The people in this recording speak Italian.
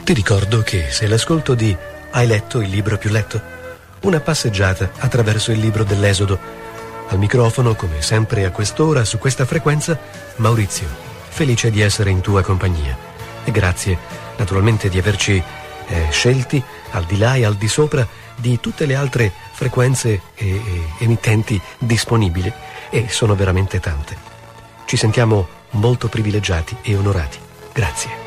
Ti ricordo che sei l'ascolto di Hai letto il libro più letto? Una passeggiata attraverso il libro dell'Esodo. Al microfono, come sempre a quest'ora, su questa frequenza, Maurizio, felice di essere in tua compagnia. E grazie, naturalmente, di averci scelti al di là e al di sopra di tutte le altre frequenze e emittenti disponibili, e sono veramente tante. Ci sentiamo molto privilegiati e onorati. Grazie.